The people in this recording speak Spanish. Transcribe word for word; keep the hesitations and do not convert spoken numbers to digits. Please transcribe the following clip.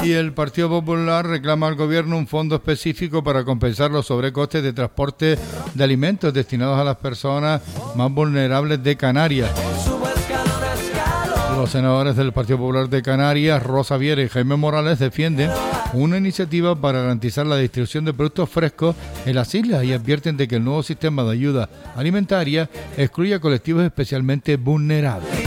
Y el Partido Popular reclama al gobierno un fondo específico para compensar los sobrecostes de transporte de alimentos destinados a las personas más vulnerables de Canarias. Los senadores del Partido Popular de Canarias, Rosa Viera y Jaime Morales, defienden una iniciativa para garantizar la distribución de productos frescos en las islas y advierten de que el nuevo sistema de ayuda alimentaria excluye a colectivos especialmente vulnerables.